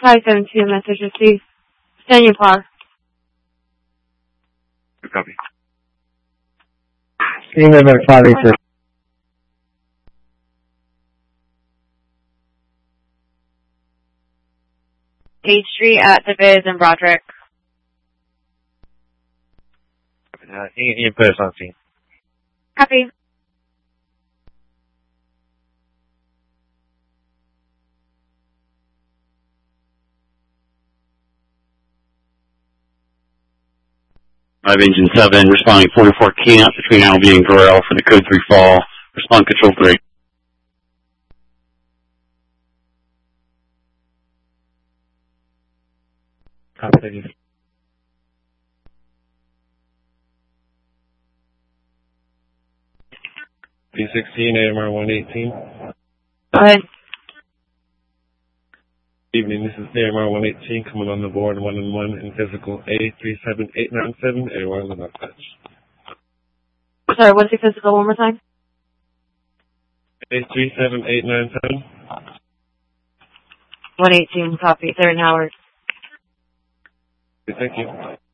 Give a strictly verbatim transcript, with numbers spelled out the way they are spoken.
five seven two, message received. Stand your par. Good copy. Team member five eight six. eighth Street at the Viz and Broderick. Uh, Ian Purse on scene. Copy. Five Engine seven, responding forty-four Camp between Albany and Gorell for the code three fall. Respond control three. Copy, thank you. P sixteen, A M R one eighteen. Go ahead. Evening, this is A M R one eighteen coming on the board, one and one in physical A three seven eight nine seven, A one without touch. Sorry, what's your physical one more time? A three seven eight nine seven. one eighteen, copy. Third and Howard. Thank you.